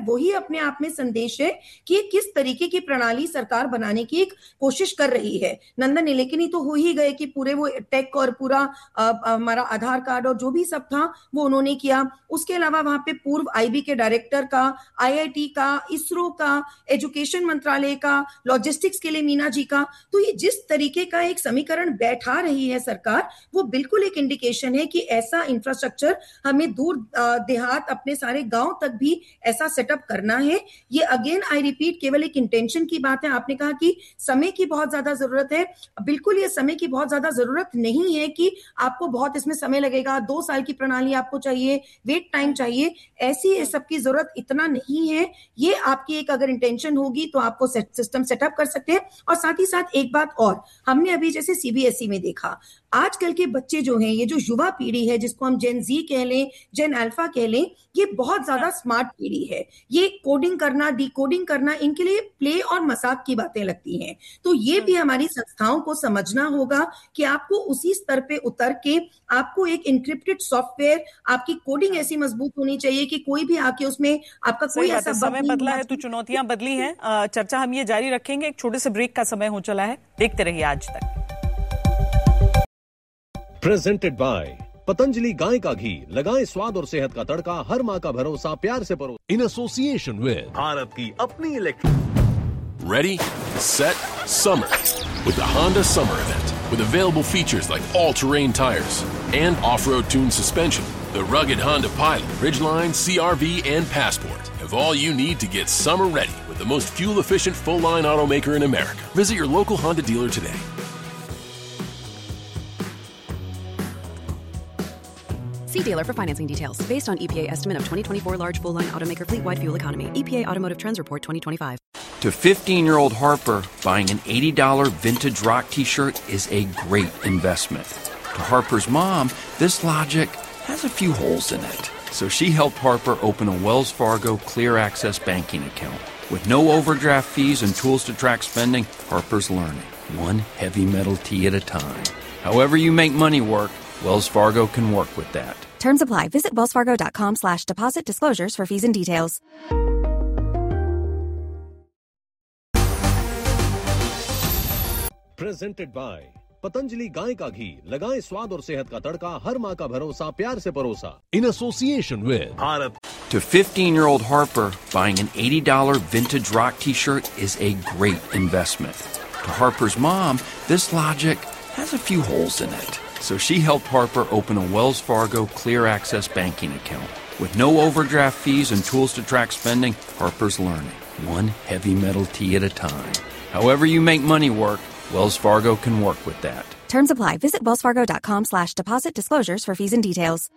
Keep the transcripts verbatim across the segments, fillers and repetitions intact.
वही अपने आप में संदेश है कि किस तरीके की प्रणाली सरकार बनाने की एक कोशिश कर रही है। नंदन निलेकनी तो हो ही गए कि पूरे वो टेक और पूरा हमारा आधार कार्ड और जो भी सब था वो उन्होंने किया। उसके अलावा वहां पे पूर्व आईबी के डायरेक्टर का, आईआईटी का, इसरो का, एजुकेशन मंत्रालय का, लॉजिस्टिक्स के लिए मीना जी का, तो ये जिस तरीके का एक समीकरण बैठा रही है सरकार, वो बिल्कुल एक इंडिकेशन है कि ऐसा इंफ्रास्ट्रक्चर हमें दूर देहात अपने सारे गांव तक भी ऐसा सेटअप करना है। ये अगेन आई रिपीट केवल एक इंटेंशन की बात है। आपने कहा कि समय की बहुत ज्यादा जरूरत है, बिल्कुल ये समय की बहुत ज्यादा जरूरत नहीं है कि आपको बहुत इसमें समय लगेगा, दो साल की प्रणाली आपको चाहिए, वेट टाइम चाहिए, ऐसी सबकी जरूरत इतना नहीं है। ये आपकी एक अगर इंटेंशन होगी तो आपको सिस्टम सेटअप कर सकते हैं। और साथ ही साथ एक बात और, हमने अभी जैसे सीबीएसई में देखा, आजकल के बच्चे जो हैं, ये जो युवा पीढ़ी है जिसको हम जेन जी कह लें, जेन अल्फा कह लें, ये बहुत ज्यादा स्मार्ट पीढ़ी है। ये कोडिंग करना, डिकोडिंग करना इनके लिए प्ले और मजाक की बातें लगती हैं। तो ये भी हमारी संस्थाओं को समझना होगा कि आपको उसी स्तर पे उतर के आपको एक इंक्रिप्टेड सॉफ्टवेयर, आपकी कोडिंग ऐसी मजबूत होनी चाहिए कि कोई भी आके उसमें आपका कोई ऐसा समय बदला है तो चुनौतियां बदली हैं। चर्चा हम ये जारी रखेंगे, एक छोटे से ब्रेक का समय हो चला है। देखते रहिए आज तक। प्रेजेंटेड बाय पतंजलि गाय का घी, लगाएं स्वाद और सेहत का तड़का, हर माँ का भरोसा, प्यार से परो, इन एसोसिएशन विद भारत की अपनी electric. Ready, set, summer with the Honda Summer Event. With available features like all-terrain tires and off-road tuned suspension, the rugged Honda Pilot, Ridgeline, C R V, and Passport have all you need to get summer ready with the most fuel-efficient full-line automaker in America. Visit your local Honda dealer today. See dealer for financing details. Based on E P A estimate of twenty twenty-four large full-line automaker fleet-wide fuel economy. E P A Automotive Trends Report twenty twenty-five. To fifteen-year-old Harper, buying an eighty dollars vintage rock t-shirt is a great investment. To Harper's mom, this logic has a few holes in it. So she helped Harper open a Wells Fargo Clear Access banking account. With no overdraft fees and tools to track spending, Harper's learning, one heavy metal tee at a time. However you make money work, Wells Fargo can work with that. Terms apply. Visit wellsfargo.com slash deposit disclosures for fees and details. Presented by Patanjali गाय का घी, लगाएं स्वाद और सेहत का तड़का, हर माँ का भरोसा, प्यार से परोसा, in association with Bharat. To fifteen-year-old Harper, buying an eighty dollars vintage rock t-shirt is a great investment. To Harper's mom, this logic has a few holes in it. So she helped Harper open a Wells Fargo Clear Access banking account. With no overdraft fees and tools to track spending, Harper's learning, one heavy metal tee at a time. However you make money work, Wells Fargo can work with that. Terms apply. Visit wellsfargo.com slash deposit disclosures for fees and details.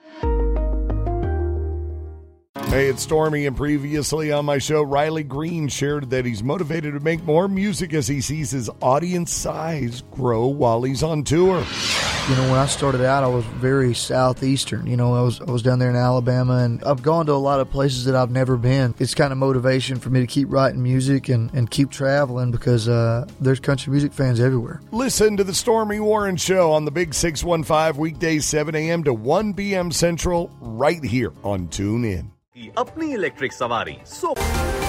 Hey, it's Stormy, and previously on my show, Riley Green shared that he's motivated to make more music as he sees his audience size grow while he's on tour. You know, when I started out, I was very southeastern. You know, I was I was down there in Alabama, and I've gone to a lot of places that I've never been. It's kind of motivation for me to keep writing music and, and keep traveling because uh, there's country music fans everywhere. Listen to the Stormy Warren Show on the Big six one five, weekdays seven a.m. to one p.m. Central, right here on TuneIn. अपनी electric सवारी सो